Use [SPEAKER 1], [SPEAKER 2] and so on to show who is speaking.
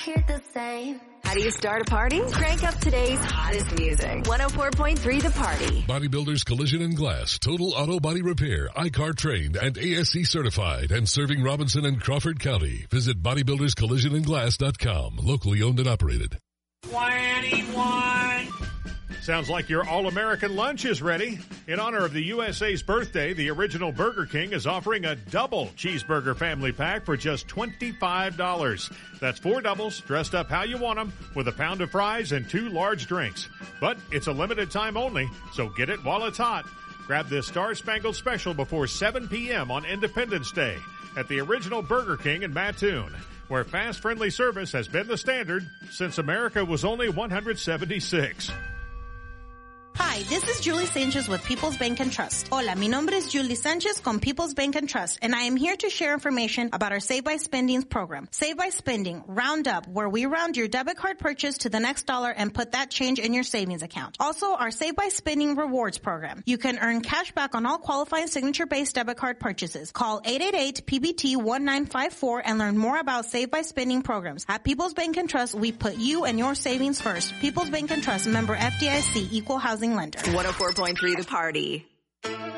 [SPEAKER 1] here the same.
[SPEAKER 2] How do you start a party? Crank up today's hottest music. 104.3 The Party.
[SPEAKER 3] Bodybuilders Collision and Glass, total auto body repair, ICAR trained and ASC certified, and serving Robinson and Crawford County. Visit bodybuilderscollisionandglass.com. Locally owned and operated.
[SPEAKER 4] 21. Sounds like your all-American lunch is ready. In honor of the USA's birthday, the original Burger King is offering a double cheeseburger family pack for just $25. That's 4 doubles, dressed up how you want them, with a pound of fries and 2 large drinks. But it's a limited time only, so get it while it's hot. Grab this Star-Spangled Special before 7 p.m. on Independence Day at the original Burger King in Mattoon, where fast, friendly service has been the standard since America was only 176.
[SPEAKER 5] Hi, this is Julie Sanchez with People's Bank and Trust. Hola, mi nombre es Julie Sanchez con People's Bank and Trust, and I am here to share information about our Save by Spending program. Save by Spending, round up, where we round your debit card purchase to the next dollar and put that change in your savings account. Also, our Save by Spending rewards program. You can earn cash back on all qualifying signature-based debit card purchases. Call 888-PBT-1954 and learn more about Save by Spending programs. At People's Bank and Trust, we put you and your savings first. People's Bank and Trust, member FDIC, equal housing lender.
[SPEAKER 2] 104.3 The Party.